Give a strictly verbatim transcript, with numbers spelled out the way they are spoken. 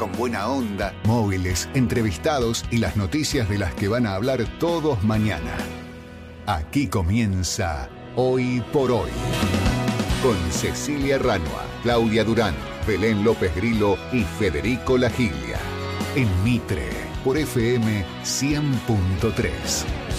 con buena onda, móviles, entrevistados y las noticias de las que van a hablar todos mañana. Aquí comienza Hoy por Hoy. Con Cecilia Ranua, Claudia Durán, Belén López Grillo y Federico Lagiglia. En Mitre, por F M cien punto tres.